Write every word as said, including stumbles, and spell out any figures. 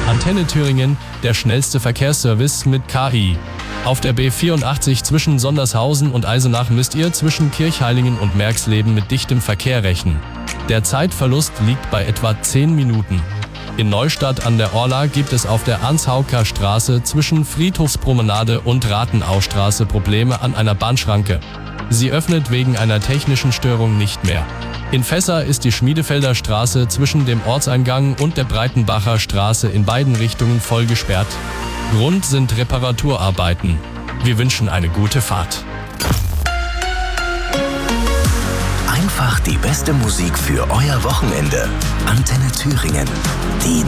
Antenne Thüringen, der schnellste Verkehrsservice mit K I. Auf der B vierundachtzig zwischen Sondershausen und Eisenach müsst ihr zwischen Kirchheilingen und Merxleben mit dichtem Verkehr rechnen. Der Zeitverlust liegt bei etwa zehn Minuten. In Neustadt an der Orla gibt es auf der Arnshauker Straße zwischen Friedhofspromenade und Rathenaustraße Probleme an einer Bahnschranke. Sie öffnet wegen einer technischen Störung nicht mehr. In Fässer ist die Schmiedefelder Straße zwischen dem Ortseingang und der Breitenbacher Straße in beiden Richtungen voll gesperrt. Grund sind Reparaturarbeiten. Wir wünschen eine gute Fahrt. Einfach die beste Musik für euer Wochenende. Antenne Thüringen. Die